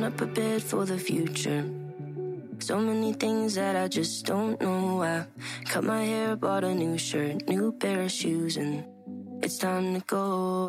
not prepared for the future. So many things that I just don't know. I cut my hair, bought a new shirt, new pair of shoes, and it's time to go.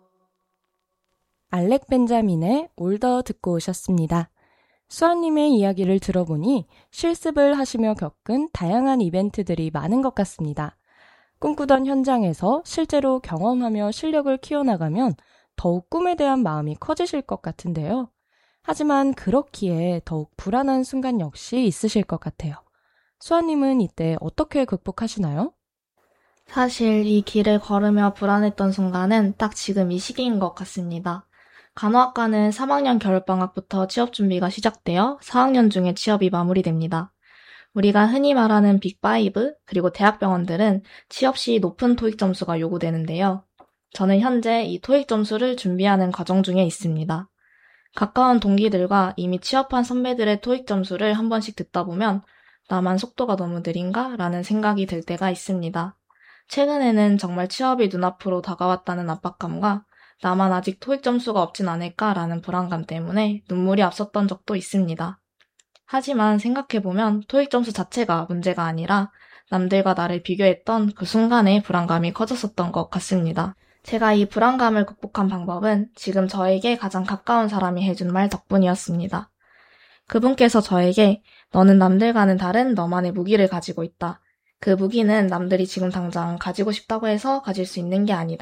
알렉 벤자민의 올더 듣고 오셨습니다. 수아님의 이야기를 들어보니 실습을 하시며 겪은 다양한 이벤트들이 많은 것 같습니다. 꿈꾸던 현장에서 실제로 경험하며 실력을 키워나가면 더욱 꿈에 대한 마음이 커지실 것 같은데요. 하지만 그렇기에 더욱 불안한 순간 역시 있으실 것 같아요. 수아님은 이때 어떻게 극복하시나요? 사실 이 길을 걸으며 불안했던 순간은 딱 지금 이 시기인 것 같습니다. 간호학과는 3학년 겨울방학부터 취업 준비가 시작되어 4학년 중에 취업이 마무리됩니다. 우리가 흔히 말하는 빅5 그리고 대학병원들은 취업 시 높은 토익 점수가 요구되는데요. 저는 현재 이 토익 점수를 준비하는 과정 중에 있습니다. 가까운 동기들과 이미 취업한 선배들의 토익 점수를 한 번씩 듣다 보면 나만 속도가 너무 느린가? 라는 생각이 들 때가 있습니다. 최근에는 정말 취업이 눈앞으로 다가왔다는 압박감과 나만 아직 토익 점수가 없진 않을까라는 불안감 때문에 눈물이 앞섰던 적도 있습니다. 하지만 생각해보면 토익 점수 자체가 문제가 아니라 남들과 나를 비교했던 그 순간의 불안감이 커졌었던 것 같습니다. 제가 이 불안감을 극복한 방법은 지금 저에게 가장 가까운 사람이 해준 말 덕분이었습니다. 그분께서 저에게 너는 남들과는 다른 너만의 무기를 가지고 있다. 그 무기는 남들이 지금 당장 가지고 싶다고 해서 가질 수 있는 게 아니다.